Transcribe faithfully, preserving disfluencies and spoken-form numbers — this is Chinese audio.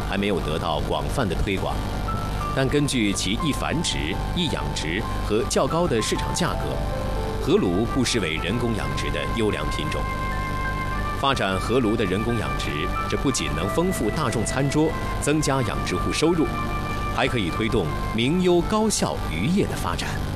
还没有得到广泛的推广，但根据其易繁殖、易养殖和较高的市场价格，河鲈不失为人工养殖的优良品种。发展河鲈的人工养殖，这不仅能丰富大众餐桌，增加养殖户收入，还可以推动名优高效渔业的发展。